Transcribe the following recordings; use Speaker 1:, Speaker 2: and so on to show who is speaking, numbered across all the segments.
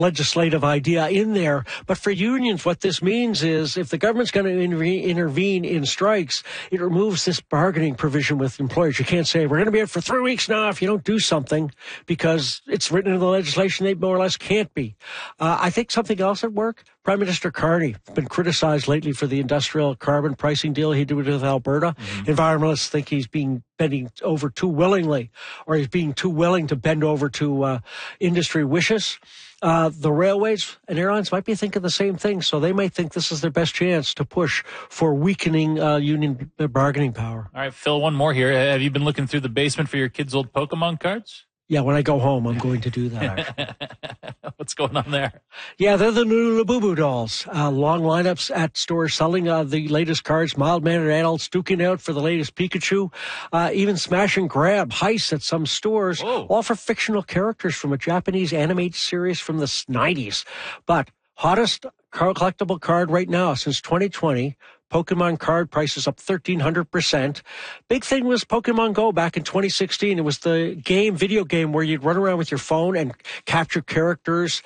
Speaker 1: legislative idea in there. But for unions, what this means is if the government's going to intervene in strikes, it removes this bargaining provision with employers. You can't say, we're going to be here for 3 weeks now if you don't do something, because it's written in the legislation they more or less can't be. I think something else at work, Prime Minister Carney has been criticized lately for the industrial carbon pricing deal he did with Alberta. Mm-hmm. Environmentalists think he's bending over too willingly, or he's being too willing to bend over to industry wishes. The railways and airlines might be thinking the same thing, so they might think this is their best chance to push for weakening union bargaining power.
Speaker 2: All right, Phil, one more here. Have you been looking through the basement for your kids' old Pokemon cards?
Speaker 1: Yeah, when I go home, I'm going to do that.
Speaker 2: What's going on there?
Speaker 1: Yeah, they're the new Labubu dolls. Long lineups at stores selling the latest cards, mild-mannered adults duking out for the latest Pikachu, even smash and grab heists at some stores, Whoa. All for fictional characters from a Japanese animated series from the 90s. But hottest collectible card right now since 2020, Pokemon card prices up 1,300%. Big thing was Pokemon Go back in 2016. It was the video game where you'd run around with your phone and capture characters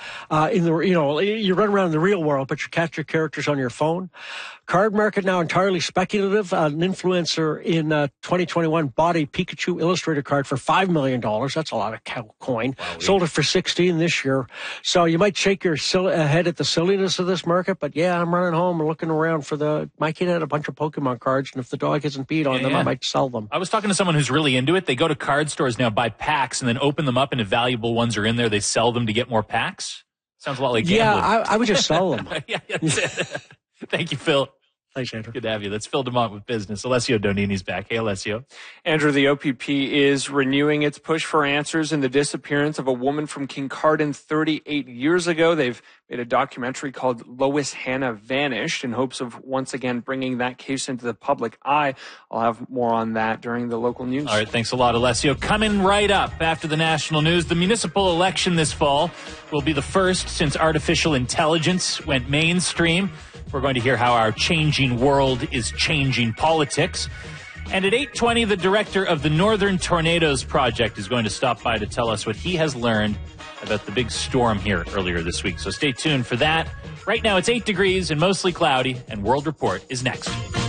Speaker 1: you run around in the real world, but you capture characters on your phone. Card market now entirely speculative. An influencer in 2021 bought a Pikachu illustrated card for $5 million. That's a lot of coin. Wow, sold it for $16 this year. So you might shake your head at the silliness of this market, but yeah, I'm running home and looking around for my kid had a bunch of Pokemon cards, and if the dog isn't beat on them, I might sell them.
Speaker 2: I was talking to someone who's really into it. They go to card stores now, buy packs, and then open them up, and if valuable ones are in there, they sell them to get more packs. Sounds a lot like gambling.
Speaker 1: Yeah, I would just sell them.
Speaker 2: Yeah, that's it. Thank you, Phil.
Speaker 1: Thanks, Andrew.
Speaker 2: Good to have you. That's Phil DeMont with Business. Alessio Donini's back. Hey, Alessio.
Speaker 3: Andrew, the OPP is renewing its push for answers in the disappearance of a woman from Kincardine 38 years ago. They've made a documentary called Lois Hannah Vanished in hopes of once again bringing that case into the public eye. I'll have more on that during the local news.
Speaker 2: All right, thanks a lot, Alessio. Coming right up after the national news, the municipal election this fall will be the first since artificial intelligence went mainstream. We're going to hear how our changing world is changing politics. And at 8:20, the director of the Northern Tornadoes Project is going to stop by to tell us what he has learned about the big storm here earlier this week. So stay tuned for that. Right now, it's 8 degrees and mostly cloudy, and World Report is next.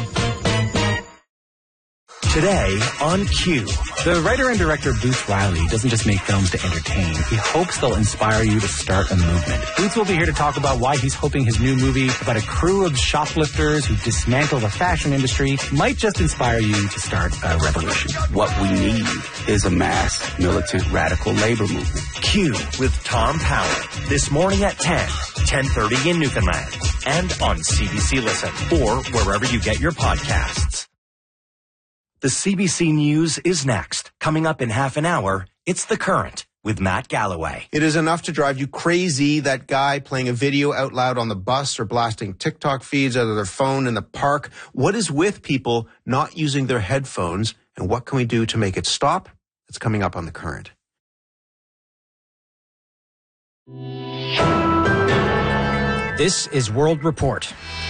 Speaker 4: Today on Q. The writer and director Boots Riley doesn't just make films to entertain. He hopes they'll inspire you to start a movement. Boots will be here to talk about why he's hoping his new movie about a crew of shoplifters who dismantle the fashion industry might just inspire you to start a revolution.
Speaker 5: What we need is a mass militant radical labor movement.
Speaker 4: Q with Tom Powell. This morning at 10:30 in Newfoundland. And on CBC Listen or wherever you get your podcasts. The CBC News is next. Coming up in half an hour, it's The Current with Matt Galloway.
Speaker 6: It is enough to drive you crazy, that guy playing a video out loud on the bus or blasting TikTok feeds out of their phone in the park. What is with people not using their headphones, and what can we do to make it stop? It's coming up on The Current.
Speaker 7: This is World Report.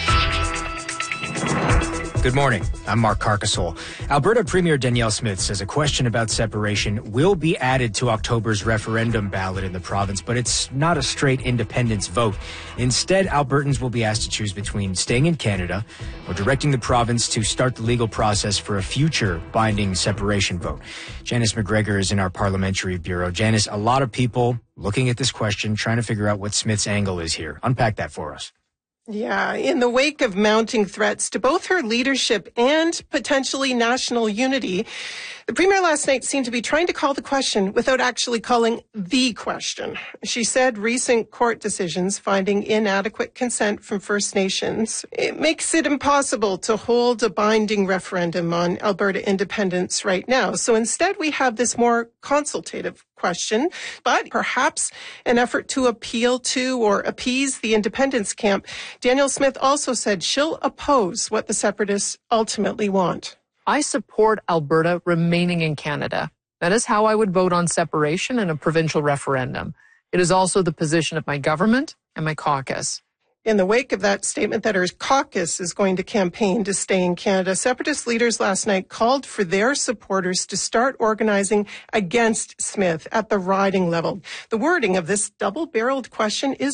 Speaker 7: Good morning. I'm Mark Carcasole. Alberta Premier Danielle Smith says a question about separation will be added to October's referendum ballot in the province, but it's not a straight independence vote. Instead, Albertans will be asked to choose between staying in Canada or directing the province to start the legal process for a future binding separation vote. Janice McGregor is in our parliamentary bureau. Janice, a lot of people looking at this question, trying to figure out what Smith's angle is here. Unpack that for us.
Speaker 8: Yeah, in the wake of mounting threats to both her leadership and potentially national unity, the Premier last night seemed to be trying to call the question without actually calling the question. She said recent court decisions finding inadequate consent from First Nations, it makes it impossible to hold a binding referendum on Alberta independence right now. So instead we have this more consultative question, but perhaps an effort to appeal to or appease the independence camp. Danielle Smith also said she'll oppose what the separatists ultimately want.
Speaker 9: I support Alberta remaining in Canada. That is how I would vote on separation in a provincial referendum. It is also the position of my government and my caucus.
Speaker 8: In the wake of that statement that her caucus is going to campaign to stay in Canada, Separatist leaders last night called for their supporters to start organizing against Smith at the riding level. The wording of this double-barreled question is